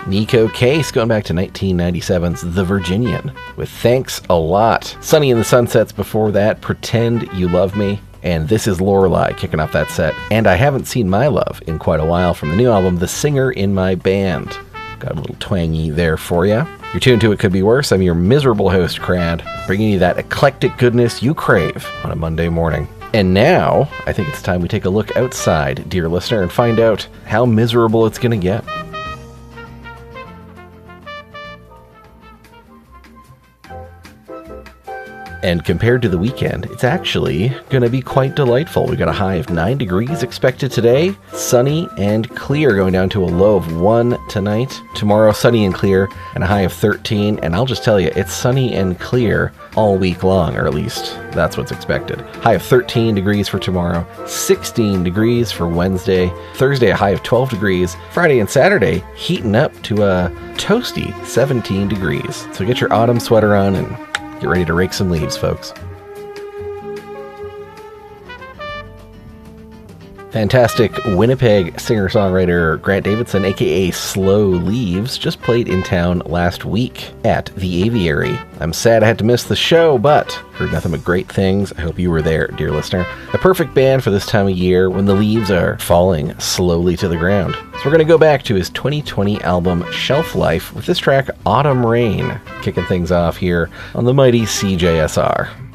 Nico Case going back to 1997's The Virginian with Thanks a Lot. Sunny in the Sunsets before that, Pretend You Love Me. And This Is Lorelei kicking off that set. And I Haven't Seen My Love in quite a while from the new album, The Singer in My Band. Got a little twangy there for you. You're tuned to It Could Be Worse. I'm your miserable host, Crad, bringing you that eclectic goodness you crave on a Monday morning. And now, I think it's time we take a look outside, dear listener, and find out how miserable it's going to get. And compared to the weekend, it's actually going to be quite delightful. We got a high of 9 degrees expected today, sunny and clear, going down to a low of 1 tonight. Tomorrow, sunny and clear, and a high of 13. And I'll just tell you, it's sunny and clear all week long, or at least that's what's expected. High of 13 degrees for tomorrow, 16 degrees for Wednesday, Thursday a high of 12 degrees, Friday and Saturday heating up to a toasty 17 degrees. So get your autumn sweater on and get ready to rake some leaves, folks. Fantastic Winnipeg singer-songwriter Grant Davidson, aka Slow Leaves, just played in town last week at the Aviary. I'm sad I had to miss the show, but heard nothing but great things. I hope you were there, dear listener. The perfect band for this time of year when the leaves are falling slowly to the ground. So we're going to go back to his 2020 album Shelf Life with this track Autumn Rain, kicking things off here on the mighty CJSR.